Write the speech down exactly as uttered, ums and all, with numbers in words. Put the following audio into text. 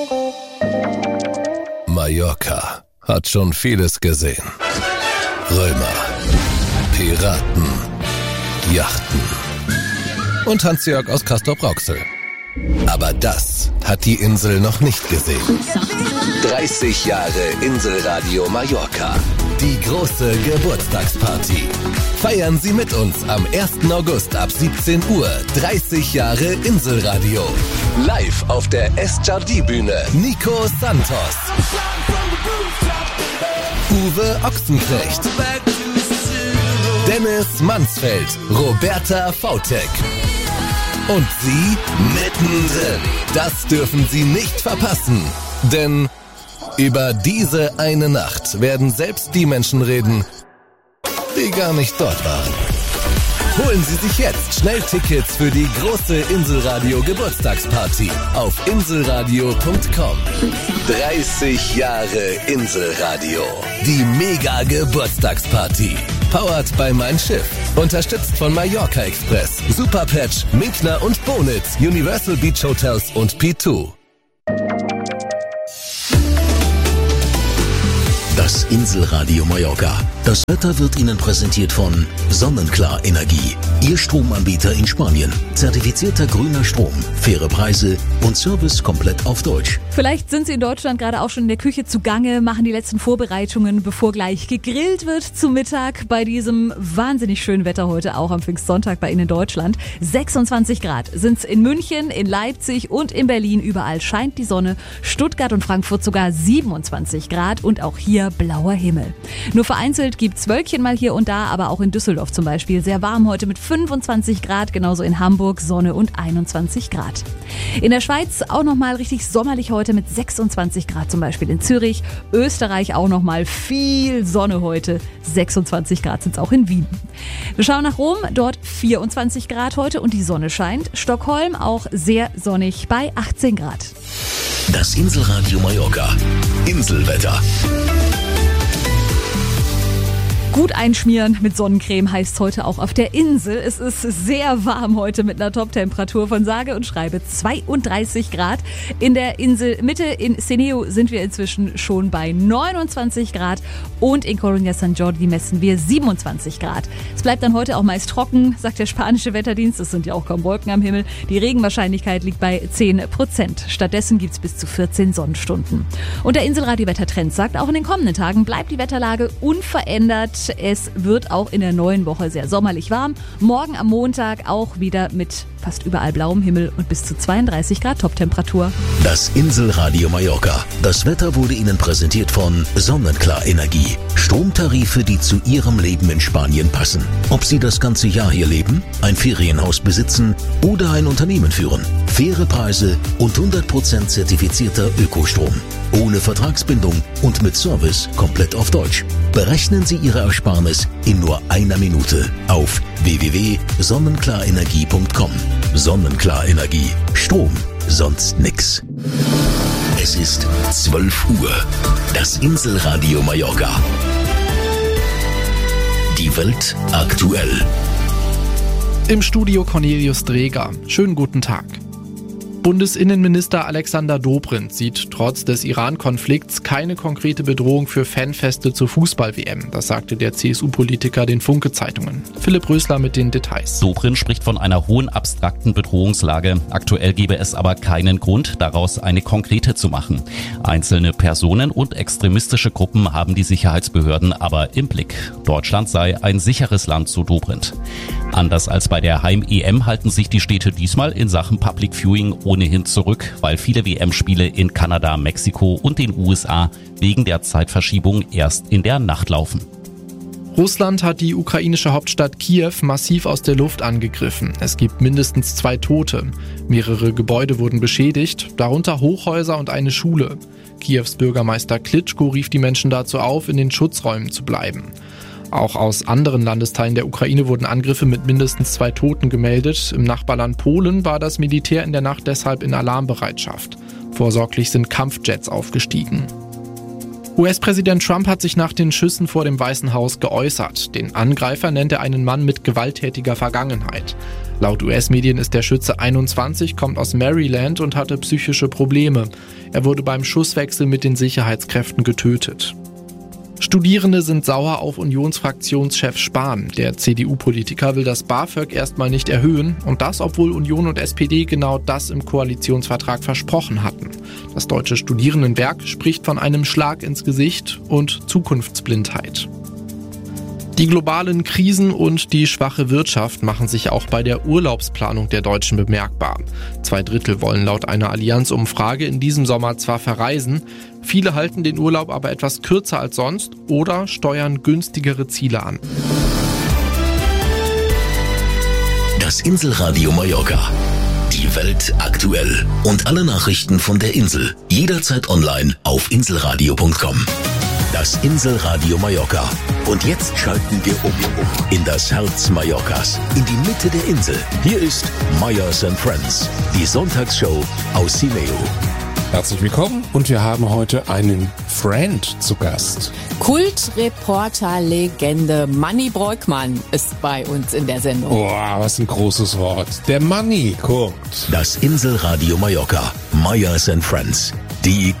Mallorca hat schon vieles gesehen. Römer, Piraten, Yachten und Hans-Jörg aus Castrop-Rauxel. Aber das hat die Insel noch nicht gesehen. dreißig Jahre Inselradio Mallorca. Die große Geburtstagsparty. Feiern Sie mit uns am ersten August ab siebzehn Uhr. dreißig Jahre Inselradio. Live auf der Es-Jardi-Bühne. Nico Santos. Uwe Ochsenknecht. Dennis Mansfeld. Roberta Vautek. Und Sie mittendrin. Das dürfen Sie nicht verpassen. Denn über diese eine Nacht werden selbst die Menschen reden, die gar nicht dort waren. Holen Sie sich jetzt schnell Tickets für die große Inselradio Geburtstagsparty auf inselradio punkt com. dreißig Jahre Inselradio. Die mega Geburtstagsparty. Powered by Mein Schiff. Unterstützt von Mallorca Express, Superpatch, Minkner und Bonitz, Universal Beach Hotels und P zwei. Das Inselradio Mallorca. Das Wetter wird Ihnen präsentiert von Sonnenklar Energie. Ihr Stromanbieter in Spanien. Zertifizierter grüner Strom, faire Preise und Service komplett auf Deutsch. Vielleicht sind Sie in Deutschland gerade auch schon in der Küche zugange, machen die letzten Vorbereitungen, bevor gleich gegrillt wird zum Mittag. Bei diesem wahnsinnig schönen Wetter heute auch am Pfingstsonntag bei Ihnen in Deutschland. sechsundzwanzig Grad sind es in München, in Leipzig und in Berlin. Überall scheint die Sonne. Stuttgart und Frankfurt sogar siebenundzwanzig Grad und auch hier blauer Himmel. Nur vereinzelt gibt's Wölkchen mal hier und da, aber auch in Düsseldorf zum Beispiel sehr warm heute mit fünfundzwanzig Grad, genauso in Hamburg Sonne und einundzwanzig Grad. In der Schweiz auch nochmal richtig sommerlich heute mit sechsundzwanzig Grad zum Beispiel in Zürich. Österreich auch nochmal viel Sonne heute, sechsundzwanzig Grad sind's auch in Wien. Wir schauen nach Rom, dort vierundzwanzig Grad heute und die Sonne scheint. Stockholm auch sehr sonnig bei achtzehn Grad. Das Inselradio Mallorca. Inselwetter. Gut einschmieren mit Sonnencreme heißt heute auch auf der Insel. Es ist sehr warm heute mit einer Toptemperatur von sage und schreibe zweiunddreißig Grad. In der Inselmitte in Seneo sind wir inzwischen schon bei neunundzwanzig Grad und in Coruña San Jordi messen wir siebenundzwanzig Grad. Es bleibt dann heute auch meist trocken, sagt der spanische Wetterdienst. Es sind ja auch kaum Wolken am Himmel. Die Regenwahrscheinlichkeit liegt bei zehn Prozent. Stattdessen gibt es bis zu vierzehn Sonnenstunden. Und der Inselradio-Wettertrend sagt, auch in den kommenden Tagen bleibt die Wetterlage unverändert. Es wird auch in der neuen Woche sehr sommerlich warm. Morgen am Montag auch wieder mit fast überall blauem Himmel und bis zu zweiunddreißig Grad Toptemperatur. Das Inselradio Mallorca. Das Wetter wurde Ihnen präsentiert von Sonnenklar Energie. Stromtarife, die zu Ihrem Leben in Spanien passen. Ob Sie das ganze Jahr hier leben, ein Ferienhaus besitzen oder ein Unternehmen führen. Faire Preise und hundert Prozent zertifizierter Ökostrom. Ohne Vertragsbindung und mit Service komplett auf Deutsch. Berechnen Sie Ihre Ersparnis in nur einer Minute auf w w w punkt sonnenklarenergie punkt com. Sonnenklar Energie. Strom, sonst nix. Es ist zwölf Uhr. Das Inselradio Mallorca. Die Welt aktuell. Im Studio Cornelius Dreger. Schönen guten Tag. Bundesinnenminister Alexander Dobrindt sieht trotz des Iran-Konflikts keine konkrete Bedrohung für Fanfeste zur Fußball-W M. Das sagte der C S U-Politiker den Funke-Zeitungen. Philipp Rösler mit den Details. Dobrindt spricht von einer hohen abstrakten Bedrohungslage. Aktuell gebe es aber keinen Grund, daraus eine konkrete zu machen. Einzelne Personen und extremistische Gruppen haben die Sicherheitsbehörden aber im Blick. Deutschland sei ein sicheres Land, so Dobrindt. Anders als bei der Heim-E M halten sich die Städte diesmal in Sachen Public Viewing ohnehin zurück, weil viele W M-Spiele in Kanada, Mexiko und den U S A wegen der Zeitverschiebung erst in der Nacht laufen. Russland hat die ukrainische Hauptstadt Kiew massiv aus der Luft angegriffen. Es gibt mindestens zwei Tote. Mehrere Gebäude wurden beschädigt, darunter Hochhäuser und eine Schule. Kiews Bürgermeister Klitschko rief die Menschen dazu auf, in den Schutzräumen zu bleiben. Auch aus anderen Landesteilen der Ukraine wurden Angriffe mit mindestens zwei Toten gemeldet. Im Nachbarland Polen war das Militär in der Nacht deshalb in Alarmbereitschaft. Vorsorglich sind Kampfjets aufgestiegen. U S-Präsident Trump hat sich nach den Schüssen vor dem Weißen Haus geäußert. Den Angreifer nennt er einen Mann mit gewalttätiger Vergangenheit. Laut U S-Medien ist der Schütze einundzwanzig, kommt aus Maryland und hatte psychische Probleme. Er wurde beim Schusswechsel mit den Sicherheitskräften getötet. Studierende sind sauer auf Unionsfraktionschef Spahn. Der C D U-Politiker will das BAföG erstmal nicht erhöhen und das, obwohl Union und S P D genau das im Koalitionsvertrag versprochen hatten. Das Deutsche Studierendenwerk spricht von einem Schlag ins Gesicht und Zukunftsblindheit. Die globalen Krisen und die schwache Wirtschaft machen sich auch bei der Urlaubsplanung der Deutschen bemerkbar. Zwei Drittel wollen laut einer Allianz-Umfrage in diesem Sommer zwar verreisen, viele halten den Urlaub aber etwas kürzer als sonst oder steuern günstigere Ziele an. Das Inselradio Mallorca. Die Welt aktuell. Und alle Nachrichten von der Insel. Jederzeit online auf inselradio punkt com. Das Inselradio Mallorca. Und jetzt schalten wir um in das Herz Mallorcas, in die Mitte der Insel. Hier ist Meyers and Friends, die Sonntagsshow aus Simeo. Herzlich willkommen und wir haben heute einen Friend zu Gast. Kultreporter-Legende Manni Breukmann ist bei uns in der Sendung. Boah, was ein großes Wort. Der Manni guckt. Das Inselradio Mallorca, Meyers and Friends, die